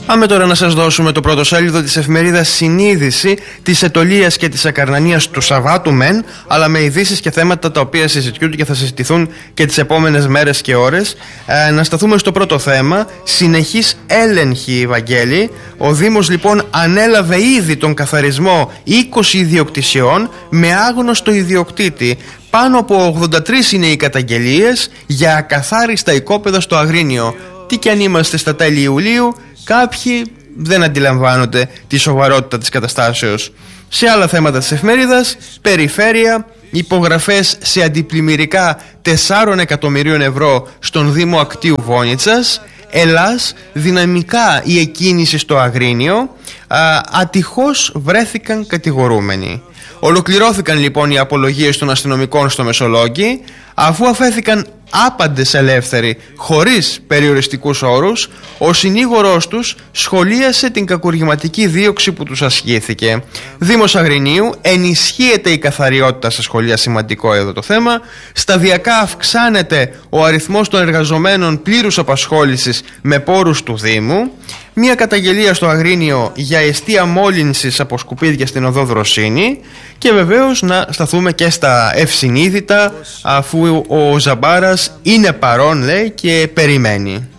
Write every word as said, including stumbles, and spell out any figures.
Πάμε τώρα να σας δώσουμε το πρωτοσέλιδο της εφημερίδας Συνείδηση της ετωλείας και της ακαρνανίας του Σαββάτου μεν, αλλά με ειδήσεις και θέματα τα οποία συζητιούνται και θα συζητηθούν και τις επόμενες μέρες και ώρες. Ε, να σταθούμε στο πρώτο θέμα, συνεχής έλεγχη, Βαγγέλη. Ο Δήμος λοιπόν ανέλαβε ήδη τον καθαρισμό είκοσι ιδιοκτησιών με άγνωστο ιδιοκτήτη. Πάνω από ογδόντα τρεις είναι οι καταγγελίες για ακαθάριστα οικόπεδα στο Αγρίνιο. Τι κι αν είμαστε στα τέλη Ιουλίου, κάποιοι δεν αντιλαμβάνονται τη σοβαρότητα της καταστάσεως. Σε άλλα θέματα της εφημερίδας, περιφέρεια, υπογραφές σε αντιπλημμυρικά τεσσάρων εκατομμυρίων ευρώ στον Δήμο Ακτίου Βόνιτσας. Ελλάς, δυναμικά η εκκίνηση στο Αγρίνιο, α, ατυχώς βρέθηκαν κατηγορούμενοι. Ολοκληρώθηκαν λοιπόν οι απολογίες των αστυνομικών στο Μεσολόγγι, αφού αφέθηκαν άπαντες ελεύθεροι χωρίς περιοριστικούς όρους. Ο συνήγορός τους σχολίασε την κακουργηματική δίωξη που τους ασκήθηκε. Δήμος Αγρινίου, ενισχύεται η καθαριότητα στα σχολεία, σημαντικό εδώ το θέμα. Σταδιακά αυξάνεται ο αριθμός των εργαζομένων πλήρους απασχόλησης με πόρους του Δήμου. Μία καταγγελία στο Αγρίνιο για εστία μόλυνσης από σκουπίδια στην οδό Δροσίνη. Και βεβαίως να σταθούμε και στα ευσυνείδητα, αφού ο Ζαμπάρας είναι παρόν, λέει, και περιμένει.